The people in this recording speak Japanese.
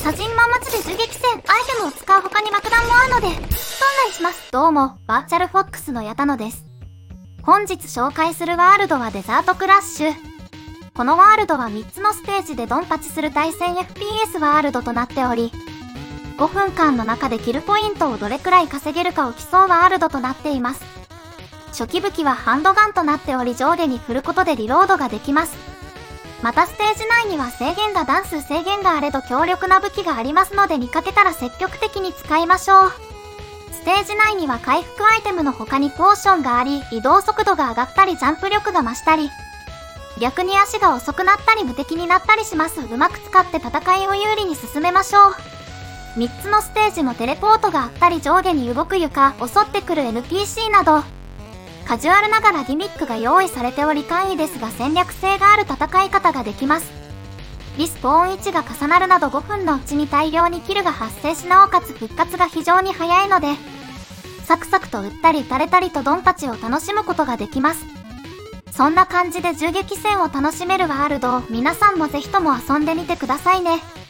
写真マン待ちで銃撃戦、アイテムを使う他に爆弾もあるので、お願いします。どうも、バーチャルフォックスの矢田野です。本日紹介するワールドはデザートクラッシュ。このワールドは3つのステージでドンパチする対戦 FPS ワールドとなっており、5分間の中でキルポイントをどれくらい稼げるかを競うワールドとなっています。初期武器はハンドガンとなっており上下に振ることでリロードができます。またステージ内には制限があれど強力な武器がありますので見かけたら積極的に使いましょう。ステージ内には回復アイテムの他にポーションがあり、移動速度が上がったりジャンプ力が増したり、逆に足が遅くなったり無敵になったりします。うまく使って戦いを有利に進めましょう。3つのステージもテレポートがあったり上下に動く床、襲ってくる NPC など、カジュアルながらギミックが用意されており簡易ですが戦略性がある戦い方ができます。リスポーン位置が重なるなど5分のうちに大量にキルが発生しなおかつ復活が非常に早いので、サクサクと撃ったり撃たれたりとドンパチを楽しむことができます。そんな感じで銃撃戦を楽しめるワールドを皆さんもぜひとも遊んでみてくださいね。